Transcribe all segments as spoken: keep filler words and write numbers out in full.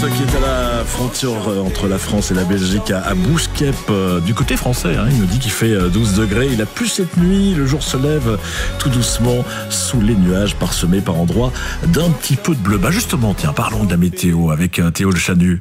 qui est à la frontière entre la France et la Belgique, à Bousquep, du côté français. Hein. Il nous dit qu'il fait douze degrés. Il a plu cette nuit. Le jour se lève tout doucement sous les nuages, parsemés par endroits d'un petit peu de bleu. Bah justement, tiens, parlons de la météo avec Théo Le Chanu.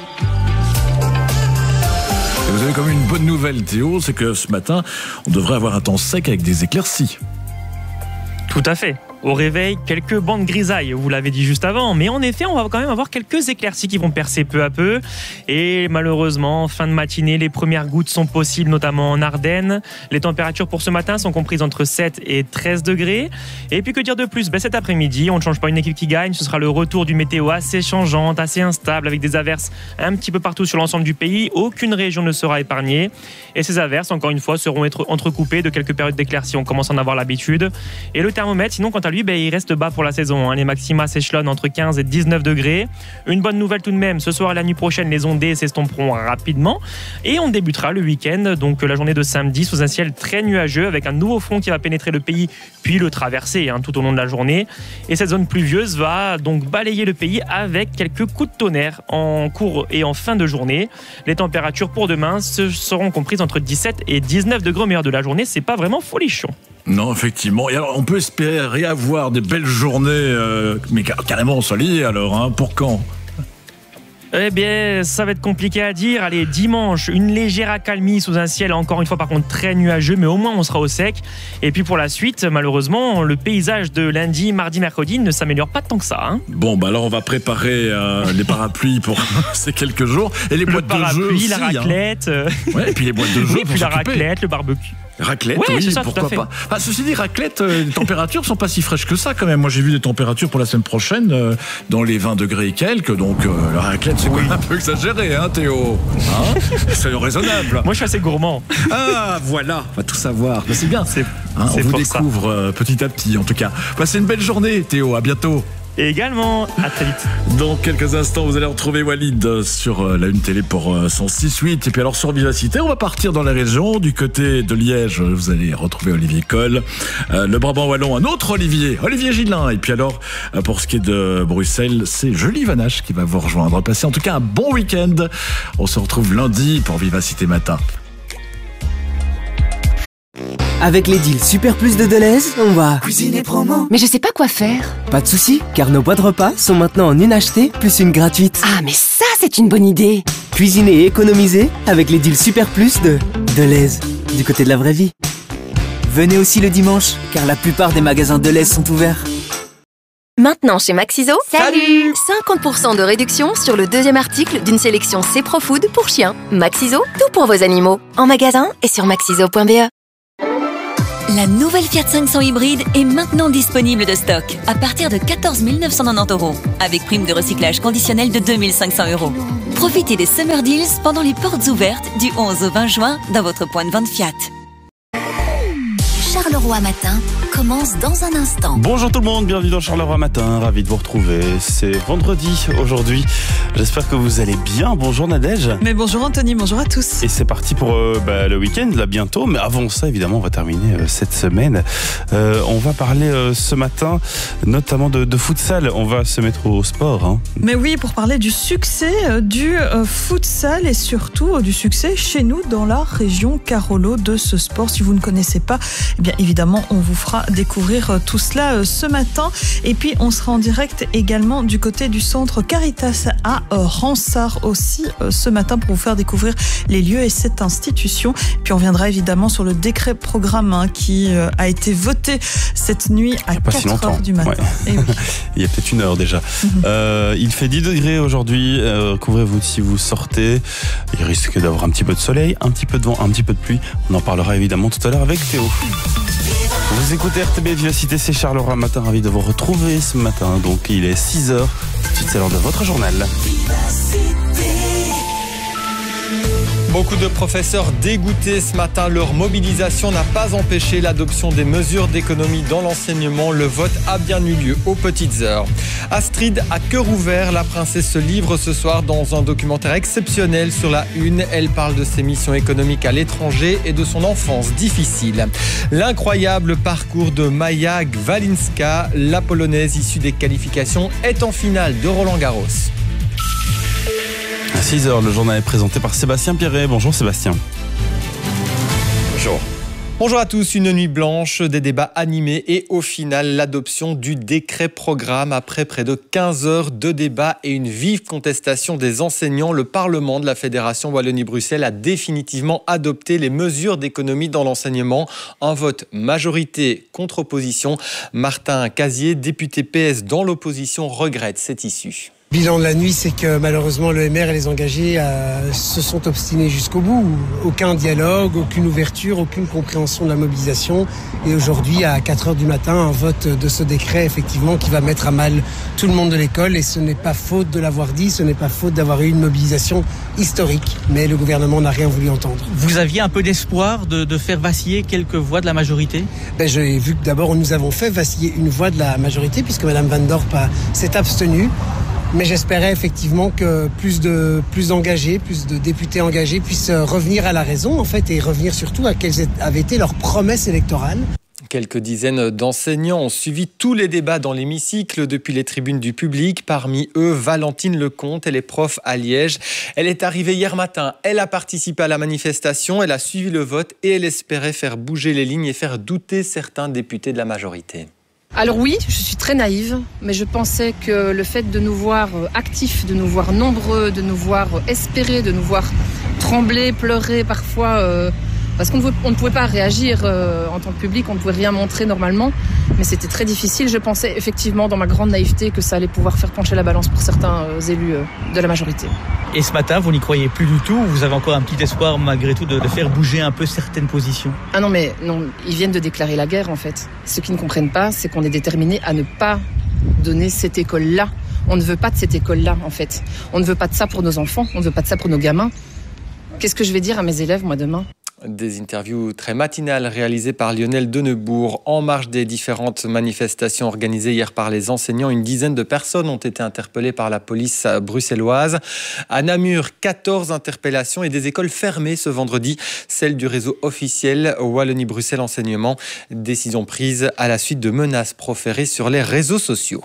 Et vous avez quand même une bonne nouvelle, Théo, c'est que ce matin, on devrait avoir un temps sec avec des éclaircies. Tout à fait. Au réveil, quelques bandes grisailles, vous l'avez dit juste avant, mais en effet, on va quand même avoir quelques éclaircies qui vont percer peu à peu. Et malheureusement, fin de matinée, les premières gouttes sont possibles, notamment en Ardennes. Les températures pour ce matin sont comprises entre sept et treize degrés. Et puis que dire de plus, ben, cet après-midi, on ne change pas une équipe qui gagne. Ce sera le retour du météo assez changeante, assez instable, avec des averses un petit peu partout sur l'ensemble du pays. Aucune région ne sera épargnée. Et ces averses, encore une fois, seront être entrecoupées de quelques périodes d'éclaircies. On commence à en avoir l'habitude. Et le thermomètre, sinon, quant à lui, ben, il reste bas pour la saison. Hein. Les maxima s'échelonnent entre quinze et dix-neuf degrés. Une bonne nouvelle tout de même, ce soir et la nuit prochaine, les ondées s'estomperont rapidement. Et on débutera le week-end, donc la journée de samedi, sous un ciel très nuageux, avec un nouveau front qui va pénétrer le pays, puis le traverser hein, tout au long de la journée. Et cette zone pluvieuse va donc balayer le pays avec quelques coups de tonnerre en cours et en fin de journée. Les températures pour demain seront comprises entre dix-sept et dix-neuf degrés au meilleur de la journée. C'est pas vraiment folichon. Non, effectivement. Et alors, on peut espérer avoir des belles journées, euh, mais carrément ensoleillées alors, hein, pour quand ? Eh bien, ça va être compliqué à dire. Allez, dimanche, une légère accalmie sous un ciel, encore une fois, par contre, très nuageux, mais au moins, on sera au sec. Et puis, pour la suite, malheureusement, le paysage de lundi, mardi, mercredi ne s'améliore pas tant que ça. Hein. Bon, bah alors, on va préparer euh, les parapluies pour ces quelques jours. Et les le boîtes parapluie, de jeu aussi. La raclette. Hein. Ouais, et puis les boîtes de jeu oui, pour puis la s'occuper. raclette, le barbecue. Raclette, ouais, oui, ça, pourquoi pas. Ah, ceci dit, raclette, euh, les températures sont pas si fraîches que ça quand même. Moi, j'ai vu des températures pour la semaine prochaine euh, dans les vingt degrés et quelques. Donc, euh, la raclette, c'est oui. quand même un peu exagéré, hein, Théo hein. C'est raisonnable. Moi, je suis assez gourmand. Ah, voilà, on va tout savoir. Mais c'est bien. C'est, hein, c'est on vous pour découvre euh, petit à petit, en tout cas. Passez une belle journée, Théo. À bientôt. Et également, à très vite. Dans quelques instants, vous allez retrouver Walid sur la Une Télé pour son six huit. Et puis alors sur Vivacité, on va partir dans la région. Du côté de Liège, vous allez retrouver Olivier Coll. Euh, le Brabant Wallon, un autre Olivier, Olivier Gillin. Et puis alors, pour ce qui est de Bruxelles, c'est Julie Vanache qui va vous rejoindre. Passez en tout cas un bon week-end. On se retrouve lundi pour Vivacité Matin. Avec les deals Super Plus de Deleuze, on va cuisiner promo. Mais je sais pas quoi faire. Pas de soucis, car nos boîtes repas sont maintenant en une achetée plus une gratuite. Ah, mais ça, c'est une bonne idée. Cuisiner et économiser avec les deals Super Plus de Deleuze, du côté de la vraie vie. Venez aussi le dimanche, car la plupart des magasins Deleuze sont ouverts. Maintenant chez Maxiso, salut cinquante pour cent de réduction sur le deuxième article d'une sélection C-Pro-Food pour chiens. Maxiso, tout pour vos animaux. En magasin et sur maxiso point b e. La nouvelle Fiat cinq cents hybride est maintenant disponible de stock à partir de quatorze mille neuf cent quatre-vingt-dix euros avec prime de recyclage conditionnelle de deux mille cinq cents euros. Profitez des Summer Deals pendant les portes ouvertes du onze au vingt juin dans votre point de vente Fiat. Charleroi Matin commence dans un instant. Bonjour tout le monde, bienvenue dans Charleroi Matin, ravi de vous retrouver. C'est vendredi aujourd'hui, j'espère que vous allez bien. Bonjour Nadège. Mais bonjour Anthony, bonjour à tous. Et c'est parti pour euh, bah, le week-end, là bientôt. Mais avant ça, évidemment, on va terminer euh, cette semaine. Euh, on va parler euh, ce matin notamment de, de futsal. On va se mettre au sport. Hein. Mais oui, pour parler du succès euh, du euh, futsal et surtout euh, du succès chez nous dans la région Carolo de ce sport. Si vous ne connaissez pas, eh bien évidemment, on vous fera découvrir tout cela ce matin. Et puis, on sera en direct également du côté du centre Caritas à Ransart aussi ce matin pour vous faire découvrir les lieux et cette institution. Puis, on viendra évidemment sur le décret programme hein, qui a été voté cette nuit à quatre heures du matin. Ouais. Et oui. Il y a peut-être une heure déjà. Mm-hmm. Euh, il fait dix degrés aujourd'hui. Euh, couvrez-vous si vous sortez. Il risque d'avoir un petit peu de soleil, un petit peu de vent, un petit peu de pluie. On en parlera évidemment tout à l'heure avec Théo. Vous écoutez R T B Vivacité, c'est Charleroi Matin, ravi de vous retrouver ce matin. Donc il est six heures, tout de suite c'est l'heure de votre journal. Beaucoup de professeurs dégoûtés ce matin. Leur mobilisation n'a pas empêché l'adoption des mesures d'économie dans l'enseignement. Le vote a bien eu lieu aux petites heures. Astrid a cœur ouvert. La princesse se livre ce soir dans un documentaire exceptionnel sur la Une. Elle parle de ses missions économiques à l'étranger et de son enfance difficile. L'incroyable parcours de Maja Gwalinska, la polonaise issue des qualifications, est en finale de Roland Garros. six heures, le journal est présenté par Sébastien Pierret. Bonjour Sébastien. Bonjour. Bonjour à tous, une nuit blanche, des débats animés et au final l'adoption du décret programme. Après près de quinze heures de débats et une vive contestation des enseignants, le Parlement de la Fédération Wallonie-Bruxelles a définitivement adopté les mesures d'économie dans l'enseignement. Un vote majorité contre opposition. Martin Casier, député P S dans l'opposition, regrette cette issue. Bilan de la nuit, c'est que malheureusement le M R et les engagés euh, se sont obstinés jusqu'au bout. Aucun dialogue, aucune ouverture, aucune compréhension de la mobilisation. Et aujourd'hui, à quatre heures du matin, un vote de ce décret, effectivement, qui va mettre à mal tout le monde de l'école. Et ce n'est pas faute de l'avoir dit, ce n'est pas faute d'avoir eu une mobilisation historique. Mais le gouvernement n'a rien voulu entendre. Vous aviez un peu d'espoir de, de faire vaciller quelques voix de la majorité ? Ben, j'ai vu que d'abord, nous avons fait vaciller une voix de la majorité, puisque Mme Van Dorp a, s'est abstenue. Mais j'espérais effectivement que plus de plus d'engagés, plus de députés engagés puissent revenir à la raison en fait et revenir surtout à quelles avaient été leurs promesses électorales. Quelques dizaines d'enseignants ont suivi tous les débats dans l'hémicycle depuis les tribunes du public. Parmi eux, Valentine Lecomte, elle est prof à Liège. Elle est arrivée hier matin, elle a participé à la manifestation, elle a suivi le vote et elle espérait faire bouger les lignes et faire douter certains députés de la majorité. Alors oui, je suis très naïve, mais je pensais que le fait de nous voir actifs, de nous voir nombreux, de nous voir espérer, de nous voir trembler, pleurer parfois, euh, parce qu'on ne, on ne pouvait pas réagir euh, en tant que public, on ne pouvait rien montrer normalement, mais c'était très difficile. Je pensais effectivement dans ma grande naïveté que ça allait pouvoir faire pencher la balance pour certains euh, élus euh, de la majorité. Et ce matin, vous n'y croyez plus du tout ? Vous avez encore un petit espoir malgré tout de, de faire bouger un peu certaines positions ? Ah non mais non, ils viennent de déclarer la guerre en fait. Ce qu'ils ne comprennent pas, c'est qu'on est déterminés à ne pas donner cette école-là. On ne veut pas de cette école-là en fait. On ne veut pas de ça pour nos enfants, on ne veut pas de ça pour nos gamins. Qu'est-ce que je vais dire à mes élèves moi demain ? Des interviews très matinales réalisées par Lionel Denebourg. En marge des différentes manifestations organisées hier par les enseignants, une dizaine de personnes ont été interpellées par la police bruxelloise. À Namur, quatorze interpellations et des écoles fermées ce vendredi. Celle du réseau officiel Wallonie-Bruxelles Enseignement. Décision prise à la suite de menaces proférées sur les réseaux sociaux.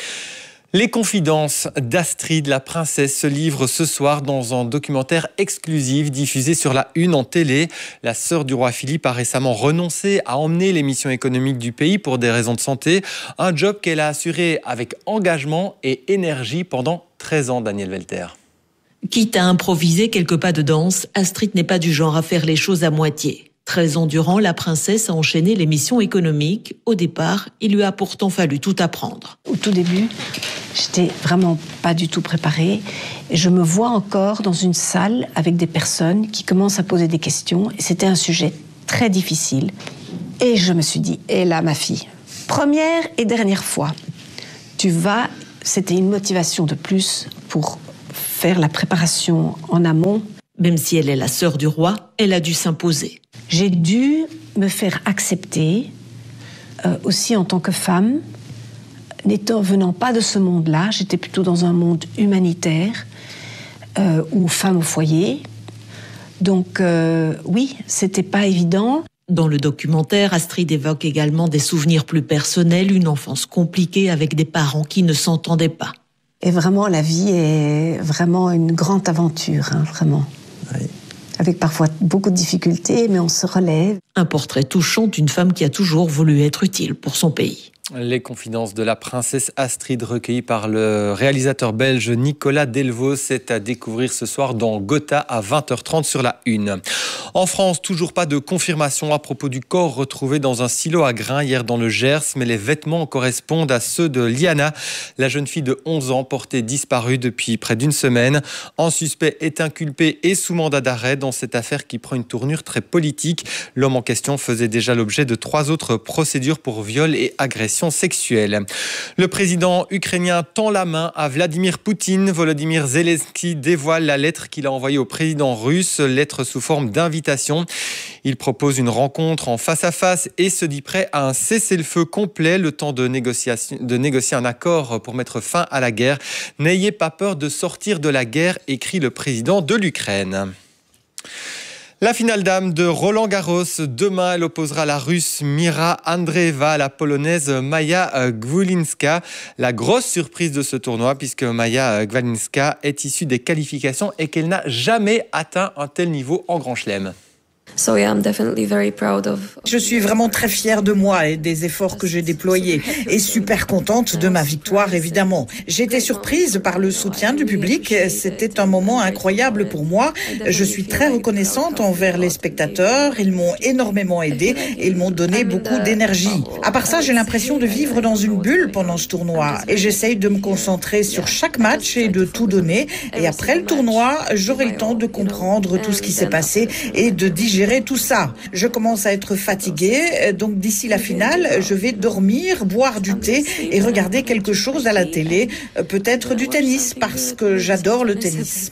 Les confidences d'Astrid, la princesse, se livrent ce soir dans un documentaire exclusif diffusé sur la Une en télé. La sœur du roi Philippe a récemment renoncé à emmener l'émission économique du pays pour des raisons de santé. Un job qu'elle a assuré avec engagement et énergie pendant treize ans, Daniel Welter. Quitte à improviser quelques pas de danse, Astrid n'est pas du genre à faire les choses à moitié. treize ans durant, la princesse a enchaîné les missions économiques. Au départ, il lui a pourtant fallu tout apprendre. Au tout début, j'étais vraiment pas du tout préparée. Et je me vois encore dans une salle avec des personnes qui commencent à poser des questions. Et c'était un sujet très difficile. Et je me suis dit, et là, ma fille, première et dernière fois, tu vas... C'était une motivation de plus pour faire la préparation en amont. Même si elle est la sœur du roi, elle a dû s'imposer. J'ai dû me faire accepter, euh, aussi en tant que femme, n'étant venant pas de ce monde-là, j'étais plutôt dans un monde humanitaire, euh, ou femme au foyer. Donc euh, oui, c'était pas évident. Dans le documentaire, Astrid évoque également des souvenirs plus personnels, une enfance compliquée avec des parents qui ne s'entendaient pas. Et vraiment, la vie est vraiment une grande aventure, hein, vraiment. Oui. Avec parfois beaucoup de difficultés, mais on se relève. Un portrait touchant d'une femme qui a toujours voulu être utile pour son pays. Les confidences de la princesse Astrid recueillies par le réalisateur belge Nicolas Delvaux, c'est à découvrir ce soir dans Gotha à vingt heures trente sur la Une. En France, toujours pas de confirmation à propos du corps retrouvé dans un silo à grains hier dans le Gers, mais les vêtements correspondent à ceux de Liana, la jeune fille de onze ans portée disparue depuis près d'une semaine. Un suspect est inculpé et sous mandat d'arrêt dans cette affaire qui prend une tournure très politique. L'homme en question faisait déjà l'objet de trois autres procédures pour viol et agression sexuelle. Le président ukrainien tend la main à Vladimir Poutine. Volodymyr Zelensky dévoile la lettre qu'il a envoyée au président russe, lettre sous forme d'invitation. Il propose une rencontre en face à face et se dit prêt à un cessez-le-feu complet, le temps de, négociation, de négocier un accord pour mettre fin à la guerre. N'ayez pas peur de sortir de la guerre, écrit le président de l'Ukraine. La finale dame de Roland Garros. Demain, elle opposera la Russe Mira Andreeva à la Polonaise Maja Gwialinska. La grosse surprise de ce tournoi, puisque Maja Gwialinska est issue des qualifications et qu'elle n'a jamais atteint un tel niveau en Grand Chelem. So yeah, I'm definitely very proud of... Je suis vraiment très fière de moi et des efforts que j'ai déployés et super contente de ma victoire, évidemment. J'ai été surprise par le soutien du public. C'était un moment incroyable pour moi. Je suis très reconnaissante envers les spectateurs. Ils m'ont énormément aidée et ils m'ont donné beaucoup d'énergie. À part ça, j'ai l'impression de vivre dans une bulle pendant ce tournoi et j'essaye de me concentrer sur chaque match et de tout donner. Et après le tournoi, j'aurai le temps de comprendre tout ce qui s'est passé et de digérer tout ça. Je commence à être fatiguée, donc d'ici la finale, je vais dormir, boire du thé et regarder quelque chose à la télé, peut-être du tennis, parce que j'adore le tennis.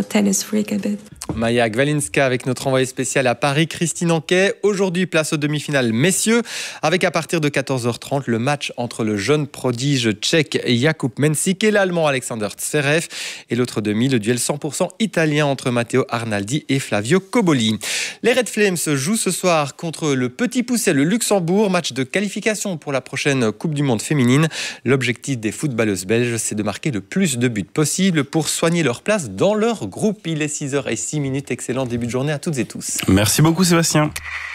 Maja Gwialinska avec notre envoyé spécial à Paris, Christine Anquet. Aujourd'hui, place aux demi-finales messieurs, avec à partir de quatorze heures trente le match entre le jeune prodige tchèque Jakub Mensik et l'allemand Alexander Zverev. Et l'autre demi, le duel cent pour cent italien entre Matteo Arnaldi et Flavio Cobolli. Les Red Flames jouent ce soir contre le Petit Poucet, le Luxembourg, match de qualification pour la prochaine Coupe du Monde féminine. L'objectif des footballeuses belges, c'est de marquer le plus de buts possible pour soigner leur place dans leur groupe. Il est six heures zéro six minutes. Excellent début de journée à toutes et tous. Merci beaucoup Sébastien.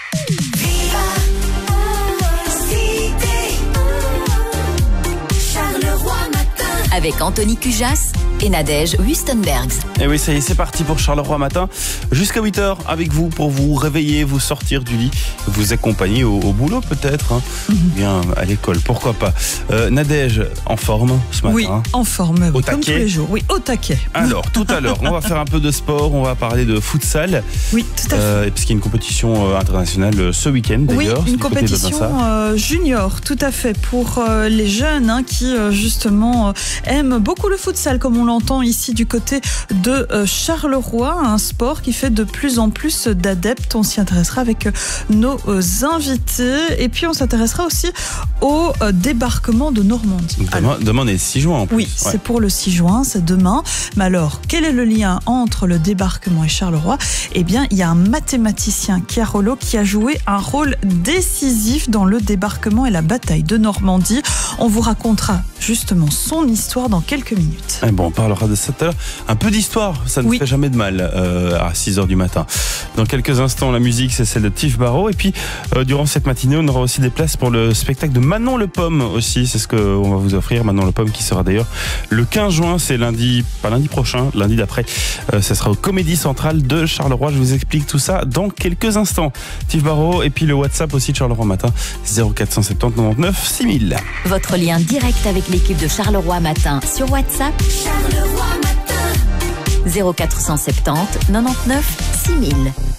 Avec Anthony Cujas et Nadège Wustenbergs. Et oui, ça y est, c'est parti pour Charleroi Matin. Jusqu'à huit heures avec vous pour vous réveiller, vous sortir du lit, vous accompagner au, au boulot peut-être, hein. Mm-hmm. Bien à l'école, pourquoi pas. Euh, Nadège, en forme ce matin? Oui, en forme, au comme taquet. tous les jours. Oui, au taquet. Alors, tout à l'heure, on va faire un peu de sport, on va parler de futsal. Oui, tout à fait. Euh, Puisqu'il y a une compétition euh, internationale euh, ce week-end d'ailleurs. Oui, une compétition euh, junior, tout à fait, pour euh, les jeunes hein, qui euh, justement euh, aiment beaucoup le futsal, comme on l'entend ici du côté de euh, Charleroi, un sport qui fait de plus en plus d'adeptes. On s'y intéressera avec euh, nos euh, invités et puis on s'intéressera aussi au euh, débarquement de Normandie. Demain, alors, demain on est six juin en plus. Oui, ouais. C'est pour le six juin, c'est demain. Mais alors, quel est le lien entre le débarquement et Charleroi? Eh bien, il y a un mathématicien, Chiarolo, qui a joué un rôle décisif dans le débarquement et la bataille de Normandie. On vous racontera justement son histoire dans quelques minutes. Et bon, on parlera de ça tout à l'heure. Un peu d'histoire, ça ne oui. fait jamais de mal euh, à six heures du matin. Dans quelques instants, la musique, c'est celle de Tiff Barrow. Et puis, euh, durant cette matinée, on aura aussi des places pour le spectacle de Manon Le Pomme aussi. C'est ce qu'on va vous offrir. Manon Le Pomme qui sera d'ailleurs le quinze juin. C'est lundi, pas lundi prochain, lundi d'après. Euh, ça sera au Comédie Centrale de Charleroi. Je vous explique tout ça dans quelques instants. Tiff Barrow et puis le WhatsApp aussi de Charleroi Matin. zéro quatre cent soixante-dix quatre-vingt-neuf six mille. Votre lien direct avec l'équipe de Charleroi Matin sur WhatsApp. Charleroi Matin. zéro quatre cent soixante-dix quatre-vingt-neuf six mille.